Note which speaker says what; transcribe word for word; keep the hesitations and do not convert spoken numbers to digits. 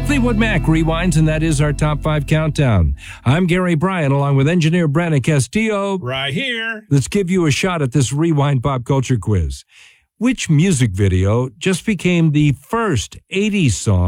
Speaker 1: Fleetwood Mac rewinds, and that is our top five countdown. I'm Gary Bryan, along with engineer Brandon Castillo.
Speaker 2: Right here.
Speaker 1: Let's give you a shot at this rewind pop culture quiz. Which music video just became the first eighties song